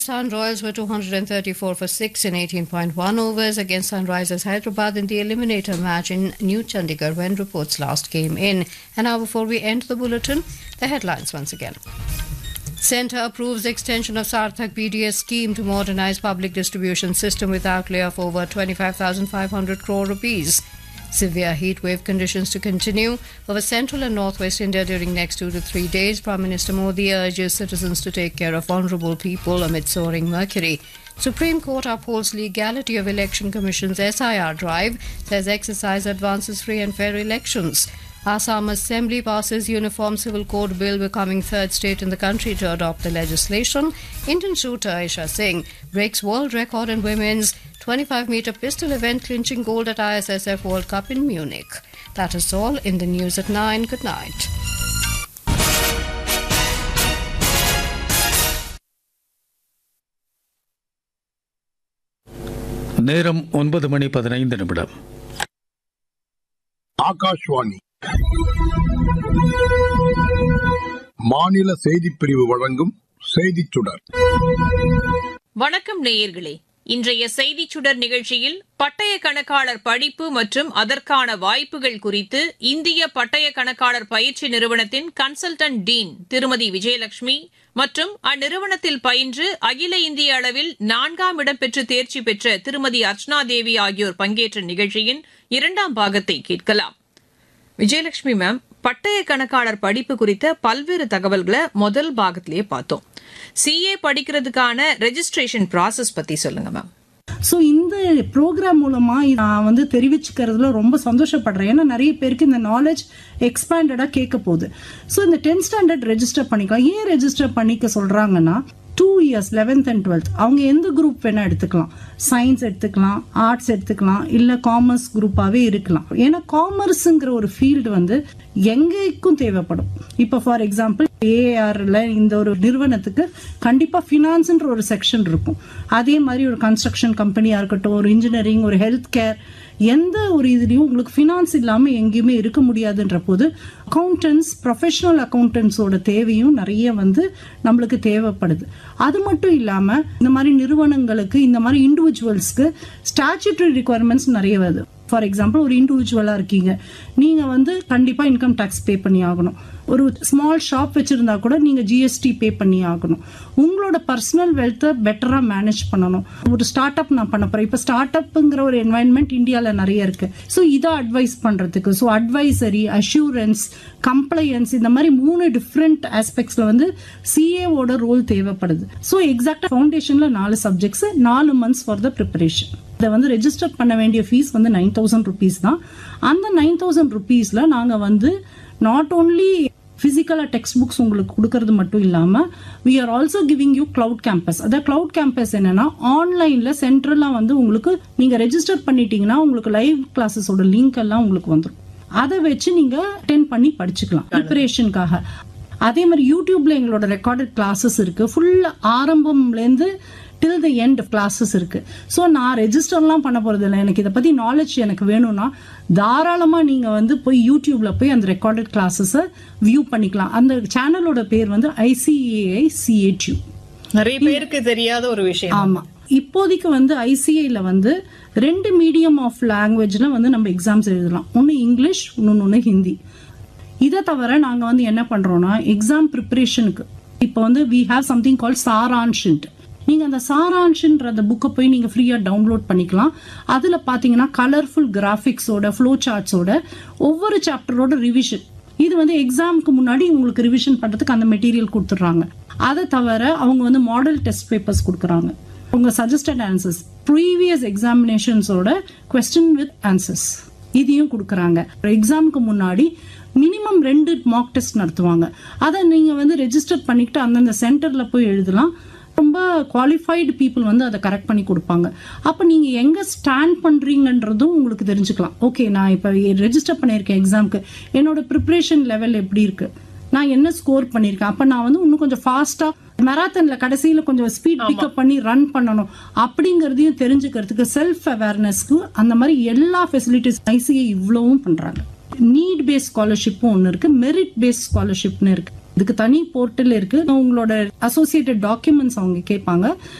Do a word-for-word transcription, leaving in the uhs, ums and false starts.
Rajasthan Royals were two hundred thirty-four for six in eighteen point one overs against Sunrisers Hyderabad in the eliminator match in New Chandigarh when reports last came in. And now before we end the bulletin, the headlines once again. Centre approves extension of Sarthak B D S scheme to modernise public distribution system with outlay of over twenty-five thousand five hundred crore rupees. Severe heat wave conditions to continue over central and northwest India during next two to three days. Prime Minister Modi urges citizens to take care of vulnerable people amid soaring mercury. Supreme Court upholds legality of Election Commission's S I R drive, says exercise advances free and fair elections. Assam Assembly passes Uniform Civil Code Bill, becoming third state in the country to adopt the legislation. Indian shooter Aisha Singh breaks world record in women's twenty-five meter pistol event, clinching gold at I S S F World Cup in Munich. That is all in the news at nine. Good night. நேரம் ஒன்பது மணி பதினைந்து நிமிடம். ஆகாஷ்வாணி மாநில செய்திப் பிரிவு வழங்கும் செய்திச் சுடர். வணக்கம் நேயர்களே. இன்றைய செய்திச் சுடர் நிகழ்ச்சியில் பட்டய கணக்காளர் படிப்பு மற்றும் அதற்கான வாய்ப்புகள் குறித்து இந்திய பட்டய கணக்காளர் பயிற்சி நிறுவனத்தின் கன்சல்டன்ட் டீன் திருமதி விஜயலட்சுமி மற்றும் அந்நிறுவனத்தில் பயின்று அகில இந்திய அளவில் நான்காம் இடம் பெற்று தேர்ச்சி பெற்ற திருமதி அர்ச்சனா தேவி ஆகியோர் பங்கேற்ற நிகழ்ச்சியின் இரண்டாம் பாகத்தை கேட்கலாம். விஜயலட்சுமி மேம், பட்டய கணக்காளர் படிப்பு குறித்த பல்வேறு தகவல்களை முதல் பாகத்திலேயே பார்த்தோம். சிஏ படிக்கிறதுக்கான ரெஜிஸ்ட்ரேஷன் ப்ராசஸ் பத்தி சொல்லுங்க மேம். ஸோ இந்த ப்ரோக்ராம் மூலமா நான் வந்து தெரிவிச்சுக்கிறதுல ரொம்ப சந்தோஷப்படுறேன். ஏன்னா நிறைய பேருக்கு இந்த நாலேஜ் எக்ஸ்பேண்டடா கேட்க போகுது. ஸோ இந்த டென்த் ஸ்டாண்டர்ட் ரெஜிஸ்டர் பண்ணிக்கலாம். ஏன் ரெஜிஸ்டர் பண்ணிக்க சொல்றாங்கன்னா, two years eleventh and twelfth அவங்க எந்த குரூப் வேணா எடுத்துக்கலாம். சயின்ஸ் எடுத்துக்கலாம், ஆர்ட்ஸ் எடுத்துக்கலாம், இல்ல காமர்ஸ் குரூப்பாவே இருக்கலாம். ஏன்னா காமர்ஸ்ங்கிற ஒரு ஃபீல்டு வந்து எங்கேக்கும் தேவைப்படும். இப்போ ஃபார் எக்ஸாம்பிள் ஏஆர்ல இந்த ஒரு நிறுவனத்துக்கு கண்டிப்பா ஃபினான்ஸ்ன்ற ஒரு செக்ஷன் இருக்கும். அதே மாதிரி ஒரு கன்ஸ்ட்ரக்ஷன் கம்பெனியா இருக்கட்டும், ஒரு இன்ஜினியரிங், ஒரு ஹெல்த் கேர், எந்த ஒரு இதுலயும் உங்களுக்கு ஃபினான்ஸ் இல்லாம எங்கேயுமே இருக்க முடியாதுன்ற போது அக்கௌண்டன்ஸ், ப்ரொஃபஷனல் அக்கௌண்டன்ஸோட தேவையும் நிறைய வந்து நம்மளுக்கு தேவைப்படுது. அது மட்டும் இல்லாம இந்த மாதிரி நிறுவனங்களுக்கு, இந்த மாதிரி இண்டிவிஜுவல்ஸ்க்கு ஸ்டாச்சுட்டரி ரிக்வயர்மெண்ட்ஸ் நிறைய வருது. ஃபார் எக்ஸாம்பிள், ஒரு இண்டிவிஜுவலா இருக்கீங்க, நீங்க வந்து கண்டிப்பா இன்கம் டாக்ஸ் பே பண்ணி ஆகணும். ஒரு ஸ்மால் ஷாப் வச்சிருந்தா கூட நீங்க ஜிஎஸ்டி பே பண்ணி ஆகணும். உங்களோட பர்சனல் வெல்த்தை பெட்டரா மேனேஜ் பண்ணணும். ஒரு ஸ்டார்ட் அப் நான் பண்ண போறேன். இப்ப ஸ்டார்ட் அப்ங்கிற ஒரு என்வாயன்மெண்ட் இந்தியால நிறைய இருக்கு. ஸோ இதை அட்வைஸ் பண்றதுக்கு, ஸோ அட்வைசரி, அஷூரன்ஸ், கம்ப்ளையன்ஸ், இந்த மாதிரி மூணு டிஃப்ரெண்ட் ஆஸ்பெக்ட்ஸ்ல வந்து சிஏவோட ரோல் தேவைப்படுது. ஸோ எக்ஸாக்டா ஃபவுண்டேஷன்ல நாலு சப்ஜெக்ட்ஸ், நாலு மந்த்ஸ் ஃபார் த ப்ரிப்பரேஷன். இதை வந்து ரெஜிஸ்டர் பண்ண வேண்டிய ஃபீஸ் வந்து நைன் தௌசண்ட் ருபீஸ் தான். அந்த நைன் தௌசண்ட் ருபீஸ்ல நாங்க வந்து நாட் ஓன்லி பிசிக்கலா டெக்ஸ்ட் புக்ஸ் உங்களுக்கு கொடுக்கறது மட்டும் இல்லாம we are also giving you cloud campus. அதாவது cloud campus என்னன்னா, ஆன்லைன்ல சென்ட்ரலா வந்து உங்களுக்கு நீங்க ரெஜிஸ்டர் பண்ணிட்டீங்கன்னா உங்களுக்கு லைவ் கிளாஸஸோட லிங்க் எல்லாம் உங்களுக்கு வந்துடும். அதை வச்சு நீங்க அட்டென்ட் பண்ணி படிச்சுக்கலாம் ப்ரிப்பரேஷனுக்காக. அதே மாதிரி யூடியூப்ல எங்களோட ரெக்கார்டட் கிளாஸஸ் இருக்கு. ஃபுல் ஆரம்பம்ல இருந்து டில் த எண்ட் கிளாஸஸ் இருக்கு. ஸோ நான் ரெஜிஸ்டர்லாம் பண்ண போறது இல்லை. எனக்கு இதை பத்தி நாலேஜ் எனக்கு வேணும்னா தாராளமா நீங்க வந்து போய் யூடியூப்ல போய் அந்த ரெக்கார்டட் கிளாஸஸை வியூ பண்ணிக்கலாம். அந்த சேனலோட பேர் வந்து ஐசிஏஐ சிஏடியூ. நிறைய பேருக்கு தெரியாத ஒரு விஷயம். ஆமா, இப்போதைக்கு வந்து ஐசிஐல வந்து ரெண்டு மீடியம் ஆஃப் லாங்குவேஜ்ல வந்து நம்ம எக்ஸாம்ஸ் எழுதலாம். ஒன்னு இங்கிலீஷ், இன்னொன்னு ஹிந்தி. இதை தவிர நாங்க வந்து என்ன பண்றோம்னா, எக்ஸாம் ப்ரிப்பரேஷனுக்கு இப்போ வந்து வி ஹேவ் சம்திங் கால் சாரான்ஷின்ட். நீங்க அந்த சாரான்ஷின்ற அந்த புக்கை போய் நீங்க ஃப்ரீயா டவுன்லோட் பண்ணிக்கலாம். அதுல பாத்தீங்கன்னா கலர்ஃபுல் கிராபிக்ஸோட, ஃப்ளோ சார்ட்ஸோட, ஒவ்வொரு சாப்டரோட ரிவிஷன். இது வந்து எக்ஸாமுக்கு முன்னாடி உங்களுக்கு ரிவிஷன் பண்றதுக்கு அந்த மெட்டீரியல் கொடுத்துட்றாங்க. அதை தவிர அவங்க வந்து மாடல் டெஸ்ட் பேப்பர்ஸ் கொடுக்குறாங்க. உங்க suggested answers, previous எக்ஸாமினேஷன்ஸோட question with answers, இதையும் கொடுக்குறாங்க. எக்ஸாமுக்கு முன்னாடி மினிமம் ரெண்டு மார்க் டெஸ்ட் நடத்துவாங்க. அதை நீங்க வந்து ரெஜிஸ்டர் பண்ணிக்கிட்டு அந்தந்த சென்டர்ல போய் எழுதலாம். ரொம்ப குவாலிஃபைடு பீப்புள் வந்து அதை கரெக்ட் பண்ணி கொடுப்பாங்க. அப்ப நீங்க எங்க ஸ்டாண்ட் பண்றீங்கன்றதும் உங்களுக்கு தெரிஞ்சுக்கலாம். ஓகே, நான் இப்ப ரெஜிஸ்டர் பண்ணிருக்கேன் எக்ஸாமுக்கு, என்னோட ப்ரிப்பரேஷன் லெவல் எப்படி இருக்கு, நான் என்ன ஸ்கோர் பண்ணிருக்கேன், அப்ப நான் வந்து இன்னும் கொஞ்சம் ஃபாஸ்டா மேரத்தான்ல கடைசியில கொஞ்சம் ஸ்பீட் பிக்கப் பண்ணி ரன் பண்ணணும் அப்படிங்கறதையும் தெரிஞ்சுக்கிறதுக்கு, செல்ஃப் அவேர்னஸ்க்கு அந்த மாதிரி எல்லா ஃபெசிலிட்டிஸ் ஐசிஐ இவ்வளவும் பண்றாங்க. நீட் பேஸ்ட் ஸ்காலர்ஷிப்பும் ஒன்னு இருக்கு, மெரிட் பேஸ்ட் ஸ்காலர்ஷிப்னு இருக்கு. இதுக்கு தனி போர்ட்டல் இருக்கு. உங்களோட அசோசியேட்டட் டாக்குமெண்ட்ஸ் அவங்க கேட்பாங்க.